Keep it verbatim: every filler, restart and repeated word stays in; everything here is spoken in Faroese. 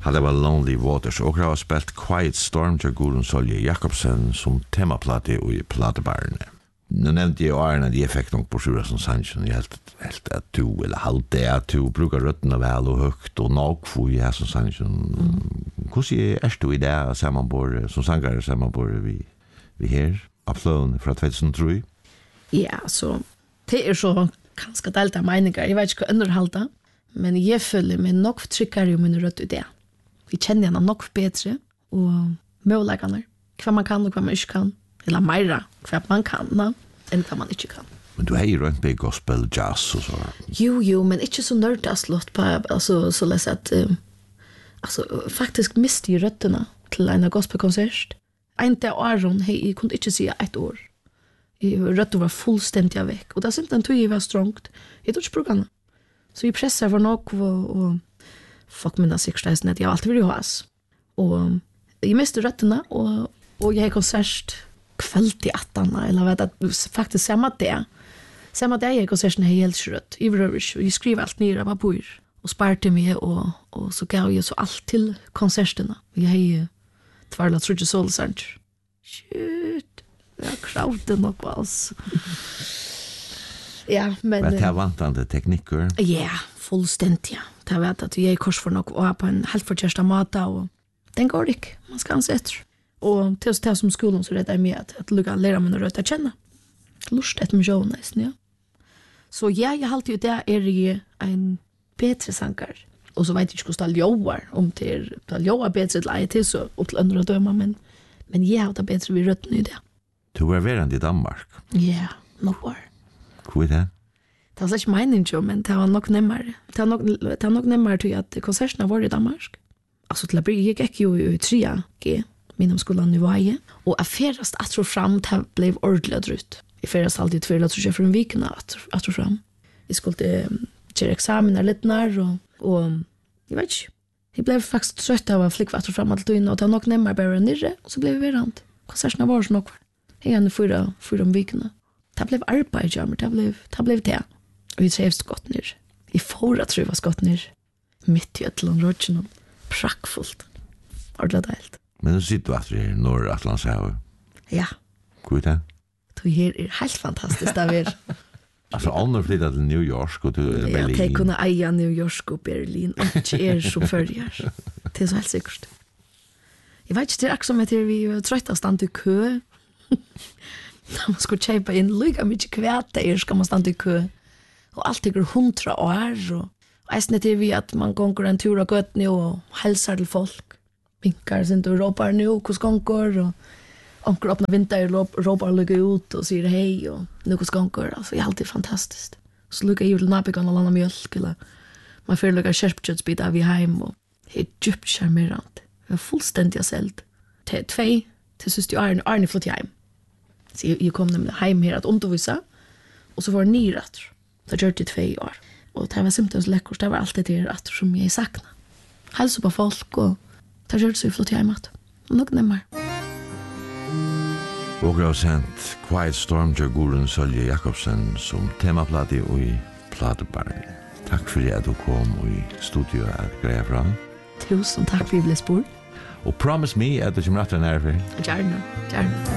hade var Lonely Waters och har spelat Quiet Storm till Gudrun Sölje Jakobsen som temaplatte i platebarne. Nu nämnde jag Arne att jag fick nog på Sjura som Sanchen. Jag helt, helt att du, eller halvt att du brukar rötterna väl och högt och nog för jag som Sanchen. Hur är du i det sammanbord, som sangare sammanbord vi, vi här? Applån från tjugohundratre? Ja, så det är så ganska delta meningar. Jag vet inte vad underhalta, men jag följer mig nog tryckare i min röt i det. Vi känner henne nog bättre och möjligheterna. Vad man kan och vad man inte kan. Eller mera vad man kan än vad man inte kan. Men du har ju rönt med gospel, jazz och så. Jo, jo, men inte så nördasslott på, alltså så läs att um, alltså faktiskt miste ju rötterna till en gospelkonsert. Inte Aron, hej, jag kunde inte säga ett år. Rötter var fullständigt väck. Och det är simpelthen tog jag var strångt. Jag tog inte brukarna. Så vi pressar för något och, och folk minns säkert att jag alltid vill ha oss. Och jag miste rötterna och, och jag har konsert kvällt i attarna eller vet att faktiskt samma det. Samma det jag konserten är helt rött. Jag skriver allt ner av bor och sparte mig och, och så gav jag så allt till konserterna. Jag har ju tvärlat tror jag solsarch. Shit. Jag kraute nog alltså. Ja, men Men det vantande tekniker. Ja, fullständigt. Ja. Det vet att vi är i kurs för något och på en helt förtjärsta mata och den går inte. Man ska anse efter. Och till det som skolan så rätt är med att, att lugga lära mig röta att känna. Lust ett med Jonas, ja. Så ja, jag har alltid det är ju en bättre sankar. Och så vet jag inte hur det jobbar om det är jobbar bättre till I T så upp till andra döma men men ja, det är bättre vi rötten i det. Du var verande i Danmark. Ja, nog var. Hur är det? Det var slik mening jo, men det var nok nemmere. Det var nok, det var nok nemmere til at konsertene var i Danmark. Altså til å bli, jeg gikk jo i tre G, minnom skolen i Vaje, og jeg ferast at og fram, det ble ordentlig drut. Jeg ferast alltid tverd at jeg for en vikene at og fram. Jeg skulle gjøre eksamen litt nær, og, og jeg vet ikke. Jeg ble faktisk trøtt av å flikke at og fram alt inn, og det var nok nemmere bare nere, og så ble vi verant. Konsertene var så nok var. Jeg hadde fyra, fyra om vikene. Det blev arbeid, ja, men det blev det. Blev det. Og vi trevs godt ned. I fora trevs godt ned. Mitt i Øtland Rådgjennom. Prakkfullt. Ordentlig deilt. Men du sitter du efter i Norr-Atlantshavet? Ja. Hur är det? Det her er helt fantastisk det er. Alltså andra flyttar till New York och till Berlin. Ja, de kunne eia New York og Berlin. Og ikke er som følger. Det er så helt sikkert. Jeg vet ikke, det er akkurat som at vi er trøtt av stand i kø. När man ska köpa in lika mycket kväte är ska man stanna i kö. Och allt är hundra år och äsnet det vi att man går en tur och gött nu och hälsar till folk. Vinkar sin till ropar nu hur skånkor och onkel öppnar vinter ropar lugga ut och säger hej och nu hur skånkor. Alltså det är alltid fantastiskt. Så lugga ju till napikan och landa mjölk eller man får lugga kärpköttsbit av i hem och det är djupt charmerande. Det är fullständigt sällt. Det är två till syster Arne Arne flott hem. Så jag, jag kom nämligen hem här att undervisa och så var det nyrat. Det gjorde det två år. Och det var simpelthen så läckert. Det var alltid det att som jag saknade. Hälsa på folk och det gjorde så flott hem att. Och nog nämmer. Och jag har sänt Quiet Storm till Gudrun Sölje Jakobsen som temaplatte i Platebarn. Tack för att du kom i studio att greja fram. Tusen tack för att vi blev spår. Och promise me att du kommer att vara närför. Gärna, gärna.